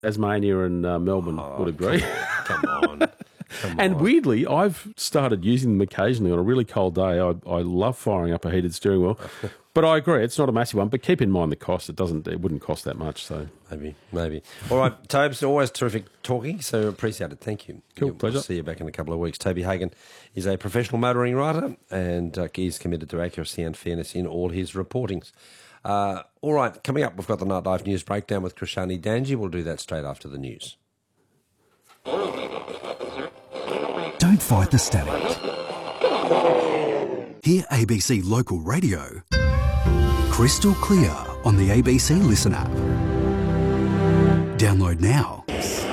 Tasmania and Melbourne would agree. Come on. And weirdly, I've started using them occasionally on a really cold day. I love firing up a heated steering wheel. But I agree, it's not a massive one. But keep in mind the cost. It wouldn't cost that much. So Maybe. All right, Tobes, always terrific talking, so appreciate it. Thank you. Cool, pleasure. We'll see you back in a couple of weeks. Toby Hagen is a professional motoring writer and is committed to accuracy and fairness in all his reportings. All right, coming up, we've got the Nightlife News Breakdown with Krishani Danji. We'll do that straight after the news. Don't fight the static. Hear ABC Local Radio crystal clear on the ABC Listen app. Download now.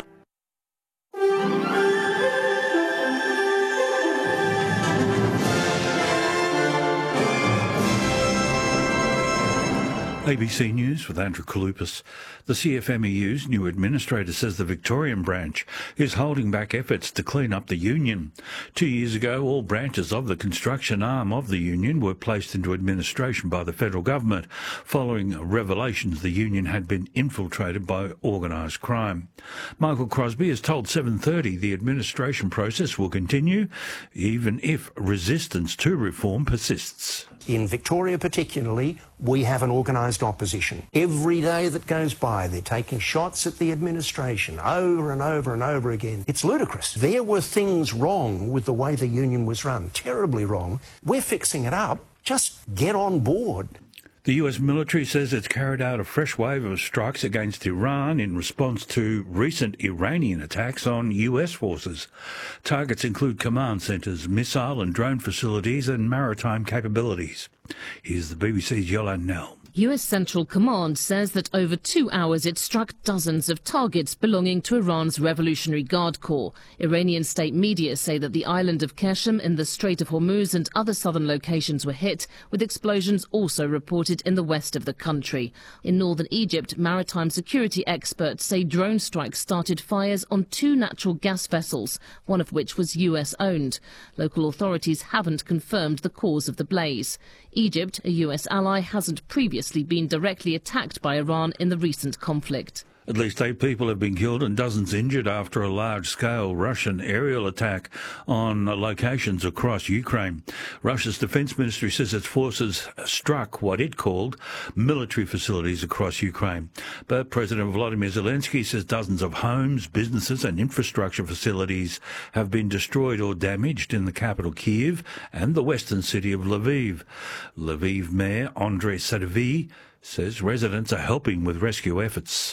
ABC News with Andrew Kalupas. The CFMEU's new administrator says the Victorian branch is holding back efforts to clean up the union. 2 years ago, all branches of the construction arm of the union were placed into administration by the federal government, following revelations the union had been infiltrated by organised crime. Michael Crosby has told 7:30 the administration process will continue, even if resistance to reform persists. In Victoria particularly, we have an organised opposition. Every day that goes by, they're taking shots at the administration over and over and over again. It's ludicrous. There were things wrong with the way the union was run, terribly wrong. We're fixing it up. Just get on board. The US military says it's carried out a fresh wave of strikes against Iran in response to recent Iranian attacks on US forces. Targets include command centres, missile and drone facilities and maritime capabilities. Here's the BBC's Yolande Nell. US Central Command says that over 2 hours it struck dozens of targets belonging to Iran's Revolutionary Guard Corps. Iranian state media say that the island of Qeshm in the Strait of Hormuz and other southern locations were hit, with explosions also reported in the west of the country. In northern Egypt, maritime security experts say drone strikes started fires on 2 natural gas vessels, one of which was US-owned. Local authorities haven't confirmed the cause of the blaze. Egypt, a US ally, hasn't previously been directly attacked by Iran in the recent conflict. At least 8 people have been killed and dozens injured after a large-scale Russian aerial attack on locations across Ukraine. Russia's defence ministry says its forces struck what it called military facilities across Ukraine. But President Volodymyr Zelensky says dozens of homes, businesses and infrastructure facilities have been destroyed or damaged in the capital Kyiv and the western city of Lviv. Lviv Mayor Andrei Sadovyi says residents are helping with rescue efforts.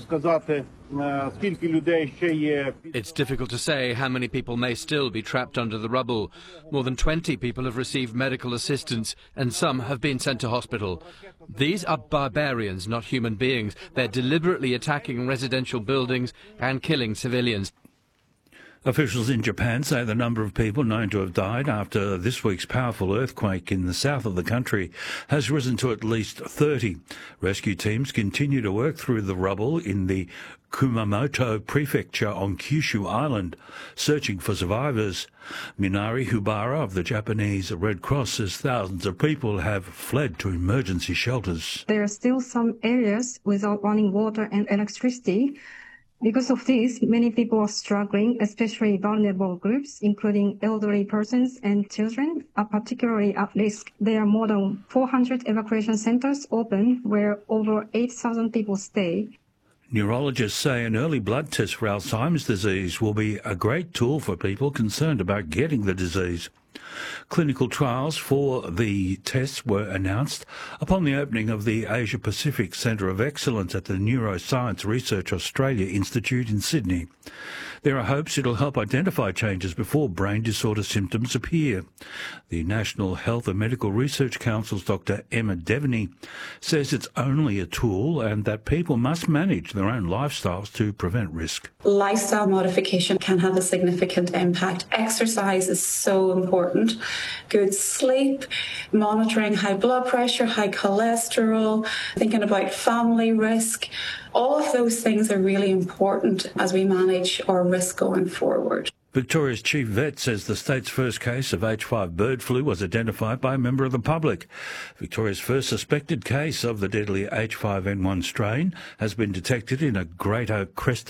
It's difficult to say how many people may still be trapped under the rubble. More than 20 people have received medical assistance and some have been sent to hospital. These are barbarians, not human beings. They're deliberately attacking residential buildings and killing civilians. Officials in Japan say the number of people known to have died after this week's powerful earthquake in the south of the country has risen to at least 30. Rescue teams continue to work through the rubble in the Kumamoto prefecture on Kyushu Island, searching for survivors. Minari Hubara of the Japanese Red Cross says thousands of people have fled to emergency shelters. There are still some areas without running water and electricity. Because of this, many people are struggling, especially vulnerable groups, including elderly persons and children, are particularly at risk. There are more than 400 evacuation centers open where over 8,000 people stay. Neurologists say an early blood test for Alzheimer's disease will be a great tool for people concerned about getting the disease. Clinical trials for the tests were announced upon the opening of the Asia Pacific Centre of Excellence at the Neuroscience Research Australia Institute in Sydney. There are hopes it'll help identify changes before brain disorder symptoms appear. The National Health and Medical Research Council's Dr. Emma Devaney says it's only a tool and that people must manage their own lifestyles to prevent risk. Lifestyle modification can have a significant impact. Exercise is so important. Good sleep, monitoring high blood pressure, high cholesterol, thinking about family risk. All of those things are really important as we manage our risk going forward. Victoria's chief vet says the state's first case of H5 bird flu was identified by a member of the public. Victoria's first suspected case of the deadly H5N1 strain has been detected in a Great Oak Crested